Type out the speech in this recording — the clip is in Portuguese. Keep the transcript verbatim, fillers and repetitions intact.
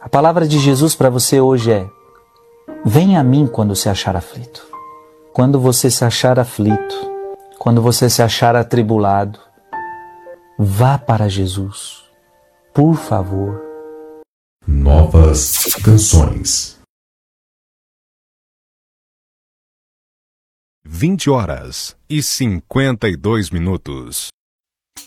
A palavra de Jesus para você hoje é: venha a mim quando se achar aflito. Quando você se achar aflito, quando você se achar atribulado, vá para Jesus, por favor. Novas canções. vinte horas e cinquenta e dois minutos.